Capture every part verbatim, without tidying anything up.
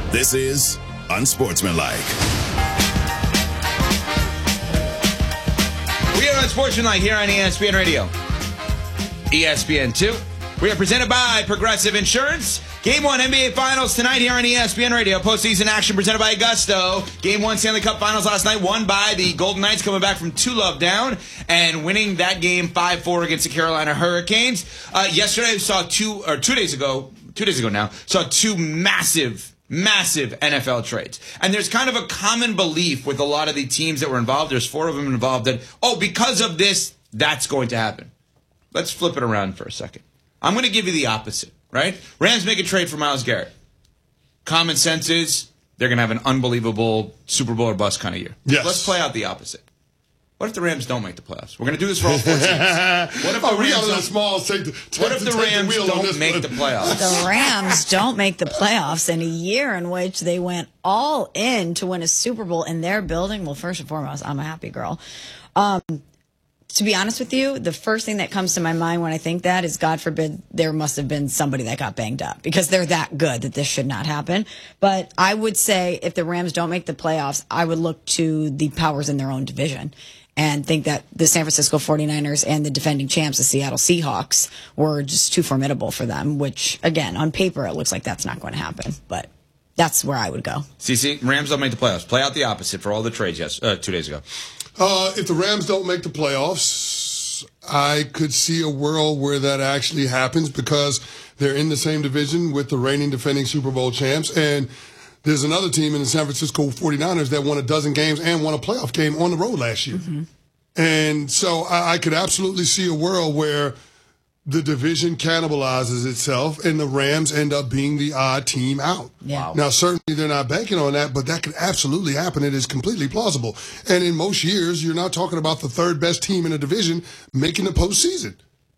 This is Unsportsmanlike. We are Unsportsmanlike here on E S P N Radio. E S P N two. We are presented by Progressive Insurance. Game one N B A Finals tonight here on E S P N Radio. Postseason action presented by Augusto. Game one Stanley Cup Finals last night won by the Golden Knights, coming back from two love down and winning that game five four against the Carolina Hurricanes. Uh, yesterday we saw two, or two days ago, two days ago now, saw two massive, massive N F L trades. And there's kind of a common belief with a lot of the teams that were involved. There's four of them involved that, oh, because of this, that's going to happen. Let's flip it around for a second. I'm going to give you the opposite. Right? Rams make a trade for Myles Garrett. Common sense is they're going to have an unbelievable Super Bowl or bust kind of year. Yes. Let's play out the opposite. What if the Rams don't make the playoffs? We're going to do this for all four teams. What if the oh, Rams, we don't, small take the, take what if the Rams the don't make one. the playoffs? The Rams don't make the playoffs in a year in which they went all in to win a Super Bowl in their building. Well, first and foremost, I'm a happy girl. Um, To be honest with you, the first thing that comes to my mind when I think that is, God forbid, there must have been somebody that got banged up, because they're that good that this should not happen. But I would say if the Rams don't make the playoffs, I would look to the powers in their own division and think that the San Francisco forty-niners and the defending champs, the Seattle Seahawks, were just too formidable for them, which, again, on paper, it looks like that's not going to happen. But that's where I would go. C C, Rams don't make the playoffs. Play out the opposite for all the trades yes, uh, two days ago. Uh, if the Rams don't make the playoffs, I could see a world where that actually happens, because they're in the same division with the reigning defending Super Bowl champs. And there's another team in the San Francisco forty-niners that won a dozen games and won a playoff game on the road last year. Mm-hmm. And so I, I could absolutely see a world where the division cannibalizes itself and the Rams end up being the odd team out. Yeah. Now, certainly they're not banking on that, but that could absolutely happen. It is completely plausible. And in most years, you're not talking about the third best team in a division making the postseason.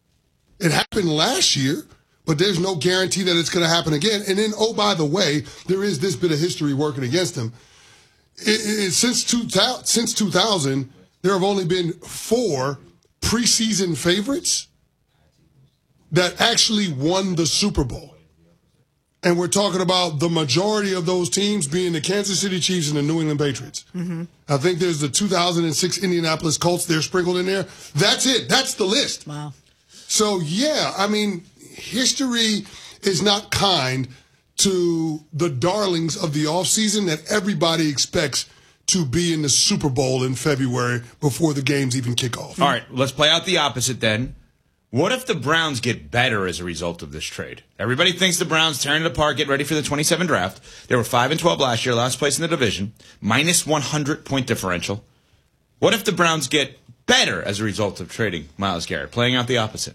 It happened last year, but there's no guarantee that it's going to happen again. And then, oh, by the way, there is this bit of history working against them. It, it, since, two thousand, since two thousand, there have only been four preseason favorites that actually won the Super Bowl. And we're talking about the majority of those teams being the Kansas City Chiefs and the New England Patriots. Mm-hmm. I think there's the two thousand six Indianapolis Colts. They're sprinkled in there. That's it. That's the list. Wow. So, yeah, I mean, history is not kind to the darlings of the offseason that everybody expects to be in the Super Bowl in February before the games even kick off. All right, let's play out the opposite then. What if the Browns get better as a result of this trade? Everybody thinks the Browns tearing it apart, get ready for the twenty-seven draft. They were five and twelve last year, last place in the division, minus one hundred point differential. What if the Browns get better as a result of trading Myles Garrett, playing out the opposite?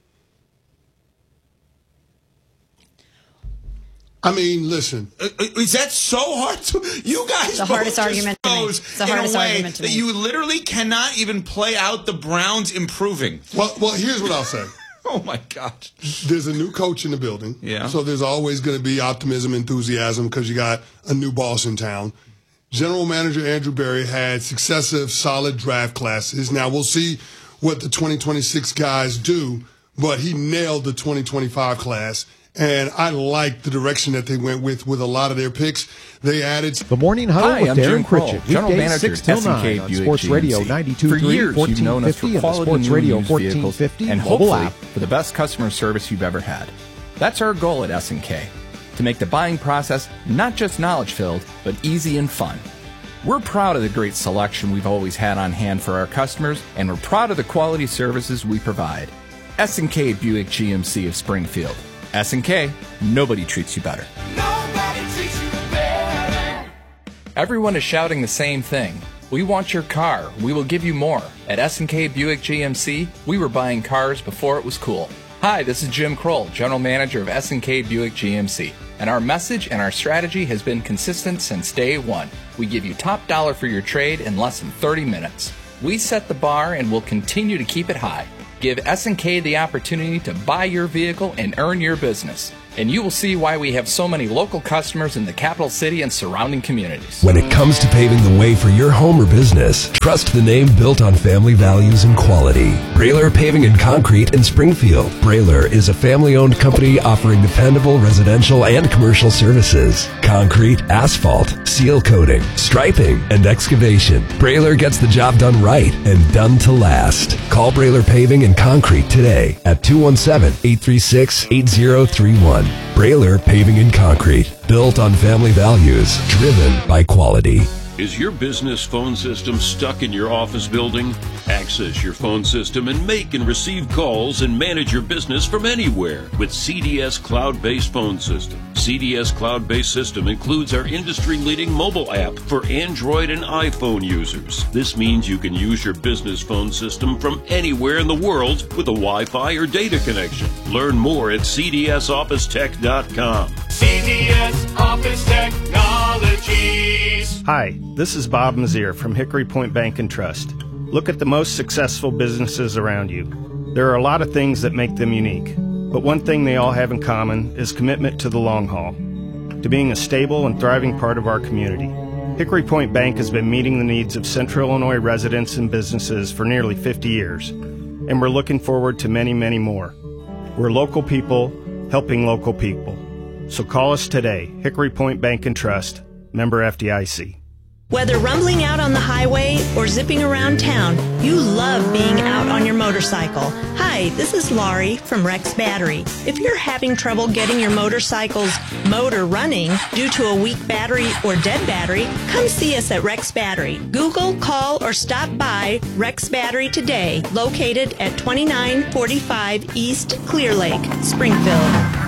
I mean, listen. Uh, is that so hard to... You guys It's the hardest argument to me. It's the hardest argument to me. That you literally cannot even play out the Browns improving. Well, well, here's what I'll say. Oh, my gosh. There's a new coach in the building. Yeah. So there's always going to be optimism, enthusiasm, because you got a new boss in town. General Manager Andrew Berry had successive solid draft classes. Now, we'll see what the twenty twenty-six guys do, but he nailed the twenty twenty-five class. And I like the direction that they went with with a lot of their picks. They added... The Morning Huddle Hi, with I'm Darren Jim Kroll, Pritchett. General Weekdays Manager six till at S and K nine on Buick Sports G M C. Radio ninety-two For point three, years, you've known us for fourteen fifty, and the quality Sports new Radio used fourteen vehicles fifty and mobile hopefully app. for the best customer service you've ever had. That's our goal at S and K, to make the buying process not just knowledge-filled, but easy and fun. We're proud of the great selection we've always had on hand for our customers, and we're proud of the quality services we provide. S and K Buick G M C of Springfield. S and K, nobody treats you better. Nobody treats you better. Everyone is shouting the same thing. We want your car. We will give you more. At S and K Buick G M C, we were buying cars before it was cool. Hi, this is Jim Kroll, General Manager of S and K Buick G M C. And our message and our strategy has been consistent since day one. We give you top dollar for your trade in less than thirty minutes. We set the bar and will continue to keep it high. Give S and K the opportunity to buy your vehicle and earn your business. and you will see why we have so many local customers in the capital city and surrounding communities. When it comes to paving the way for your home or business, trust the name built on family values and quality. Brailer Paving and Concrete in Springfield. Brailer is a family-owned company offering dependable residential and commercial services. Concrete, asphalt, seal coating, striping, and excavation. Brailer gets the job done right and done to last. Call Brailer Paving and Concrete today at two one seven, eight three six, eight zero three one. Brailer Paving and Concrete. Built on family values, driven by quality. Is your business phone system stuck in your office building? Access your phone system and make and receive calls and manage your business from anywhere with C D S Cloud-Based Phone System. C D S Cloud-Based System includes our industry-leading mobile app for Android and iPhone users. This means you can use your business phone system from anywhere in the world with a Wi-Fi or data connection. Learn more at c d s office tech dot com. C D S Office Technologies. Hi, this is Bob Mazier from Hickory Point Bank and Trust. Look at the most successful businesses around you. There are a lot of things that make them unique, but one thing they all have in common is commitment to the long haul, to being a stable and thriving part of our community. Hickory Point Bank has been meeting the needs of Central Illinois residents and businesses for nearly fifty years, and we're looking forward to many, many more. We're local people helping local people. So call us today, Hickory Point Bank and Trust, member F D I C. Whether rumbling out on the highway or zipping around town, you love being out on your motorcycle. Hi, this is Laurie from Rex Battery. If you're having trouble getting your motorcycle's motor running due to a weak battery or dead battery, come see us at Rex Battery. Google, call, or stop by Rex Battery today, located at twenty-nine forty-five East Clear Lake, Springfield.